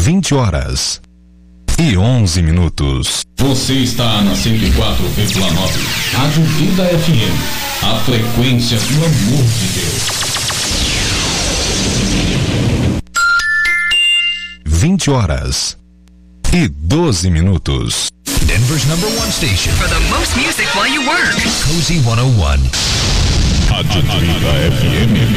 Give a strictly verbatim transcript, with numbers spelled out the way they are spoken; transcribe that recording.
vinte horas e onze minutos. Você está na cento e quatro vírgula nove, Rádio Vida F M, a frequência do amor de Deus. vinte horas e doze minutos. Denver's number one station for the most music while you work. Cozy cento e um. Rádio Vida F M.